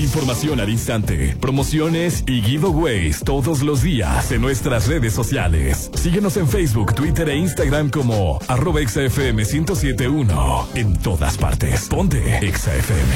información al instante, promociones y giveaways todos los días en nuestras redes sociales. Síguenos en Facebook, Twitter e Instagram como @XFM 1071. En todas partes. Ponte XFM.